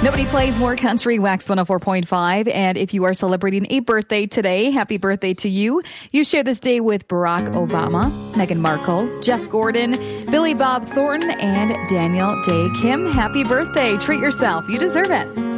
Nobody plays more country. Wax 104.5. And if you are celebrating a birthday today, happy birthday to you. You share this day with Barack Obama, Meghan Markle, Jeff Gordon, Billy Bob Thornton, and Daniel Day Kim. Happy birthday. Treat yourself. You deserve it.